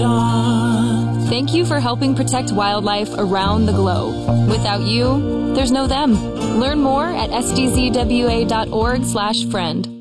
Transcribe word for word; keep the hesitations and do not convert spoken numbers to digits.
on. Thank you for helping protect wildlife around the globe. Without you, there's no them. Learn more at s d z w a dot org slash friend.